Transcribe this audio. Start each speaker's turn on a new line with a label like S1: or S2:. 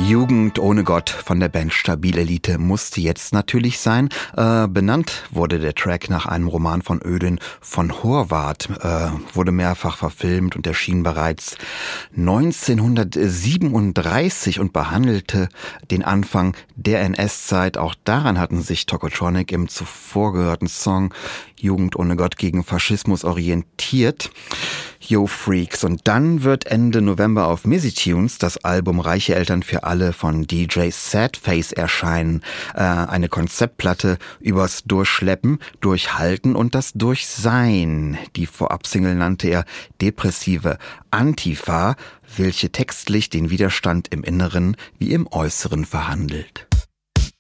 S1: Jugend ohne Gott von der Band Stabilelite musste jetzt natürlich sein. Benannt wurde der Track nach einem Roman von Ödön von Horvath, wurde mehrfach verfilmt und erschien bereits 1937 und behandelte den Anfang der NS-Zeit. Auch daran hatten sich Tokotronic im zuvor gehörten Song Jugend ohne Gott gegen Faschismus orientiert. Yo Freaks. Und dann wird Ende November auf Mizzy Tunes das Album Reiche Eltern für alle von DJ Sadface erscheinen. Eine Konzeptplatte übers Durchschleppen, Durchhalten und das Durchsein. Die Vorabsingle nannte er Depressive Antifa, welche textlich den Widerstand im Inneren wie im Äußeren verhandelt.